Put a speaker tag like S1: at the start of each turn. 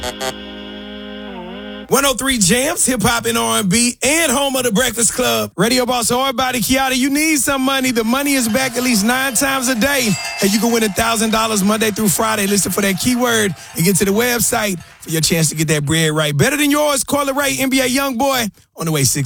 S1: 103 Jams, hip hop and R&B, and home of the Breakfast Club. Radio boss, everybody, Kiata, you need some money. The money is back at least 9 times a day. And you can win $1,000 Monday through Friday. Listen for that keyword and get to the website for your chance to get that bread right. Better than yours, call it right. NBA Youngboy on the way 6.